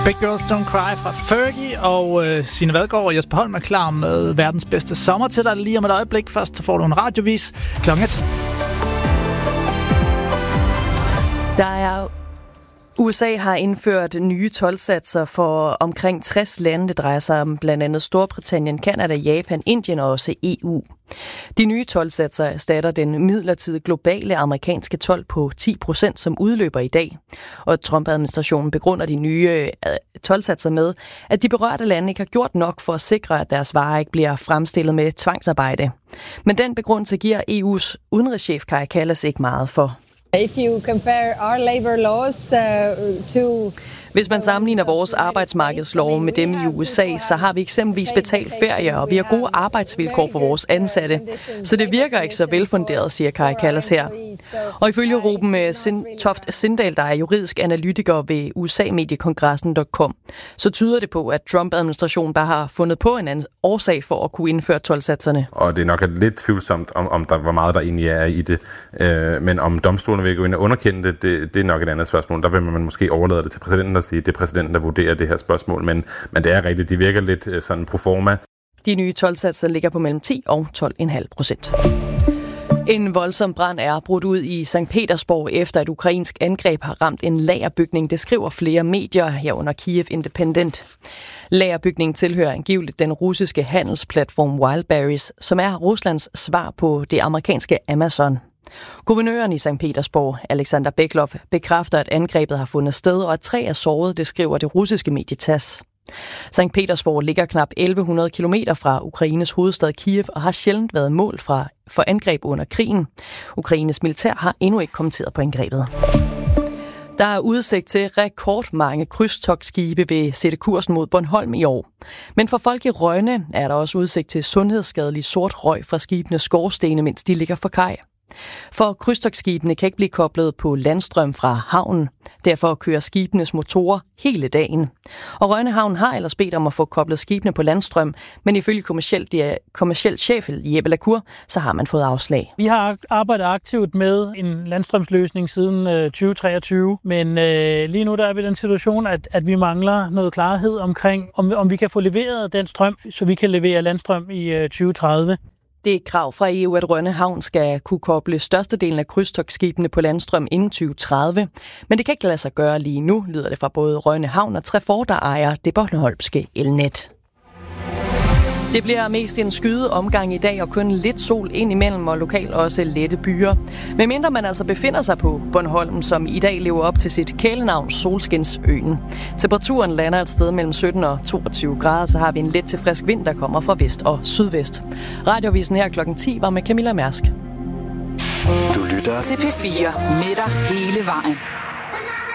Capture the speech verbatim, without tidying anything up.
Big Girls Don't Cry fra Fergie og øh, Signe Vadgaard og Jesper Holm er klar med verdens bedste sommer til dig lige om et øjeblik. Først så får du en radiovis klokken et. Der er U S A har indført nye toldsatser for omkring tres lande. Det drejer sig om blandt andet Storbritannien, Canada, Japan, Indien og også E U. De nye toldsatser erstatter den midlertidige globale amerikanske told på ti procent, som udløber i dag. Og Trump-administrationen begrunder de nye toldsatser med, at de berørte lande ikke har gjort nok for at sikre, at deres varer ikke bliver fremstillet med tvangsarbejde. Men den begrundelse giver E U's udenrigschef Kaja Kallas ikke meget for. If you compare our labor laws uh, to Hvis man sammenligner vores arbejdsmarkedslov med dem i U S A, så har vi eksempelvis betalt ferie, og vi har gode arbejdsvilkår for vores ansatte. Så det virker ikke så velfunderet, siger Kaja Kallas her. Og ifølge Ruben Toft Sindal, der er juridisk analytiker ved U S A-mediekongressen punktum com, så tyder det på, at Trump-administrationen bare har fundet på en anden årsag for at kunne indføre toldsatserne. Og det er nok lidt tvivlsomt, om, om der var meget, der egentlig er i det. Øh, men om domstolene vil gå ind og underkende det, det, det er nok et andet spørgsmål. Der vil man måske overlade det til præsidenten at sige, det er præsidenten, der vurderer det her spørgsmål. Men, men det er rigtigt, de virker lidt sådan proforma. De nye toldsatser ligger på mellem ti og tolv komma fem procent. En voldsom brand er brudt ud i Sankt Petersborg efter et ukrainsk angreb har ramt en lagerbygning. Det skriver flere medier herunder Kiev Independent. Lagerbygningen tilhører angiveligt den russiske handelsplatform Wildberries, som er Ruslands svar på det amerikanske Amazon. Guvernøren i Sankt Petersborg, Alexander Beklov, bekræfter, at angrebet har fundet sted, og at tre er såret, det skriver det russiske medie TASS. Sankt Petersborg ligger knap elleve hundrede kilometer fra Ukraines hovedstad Kiev og har sjældent været mål fra, for angreb under krigen. Ukraines militær har endnu ikke kommenteret på angrebet. Der er udsigt til rekordmange krydstogtskibe vil sætte kursen mod Bornholm i år. Men for folk i Rønne er der også udsigt til sundhedsskadelig sort røg fra skibenes skorstene, mens de ligger for kaj. For krydstogtskibene kan ikke blive koblet på landstrøm fra havnen. Derfor kører skibenes motorer hele dagen. Og Rønne Havn har ellers bedt om at få koblet skibene på landstrøm, men ifølge kommercielt, kommercielt chef Jeppe Lacour, så har man fået afslag. Vi har arbejdet aktivt med en landstrømsløsning siden øh, tyve treogtyve, men øh, lige nu der er vi i den situation, at, at vi mangler noget klarhed omkring, om, om vi kan få leveret den strøm, så vi kan levere landstrøm i øh, tyve tredive. Det er et krav fra E U, at Rønne Havn skal kunne koble størstedelen af krydstogtskibene på landstrøm inden tyve tredive. Men det kan ikke lade sig gøre lige nu, lyder det fra både Rønne Havn og Trefor, der ejer det bornholmske elnet. Det bliver mest en skyde omgang i dag og kun lidt sol ind imellem og lokalt også lette byer. Men mindre man altså befinder sig på Bornholm, som i dag lever op til sit kælenavn Solskinsøen. Temperaturen lander et sted mellem sytten og toogtyve grader, så har vi en let til frisk vind, der kommer fra vest og sydvest. Radiovisen her klokken ti var med Camilla Mærsk. Du lytter til P fire med dig hele vejen.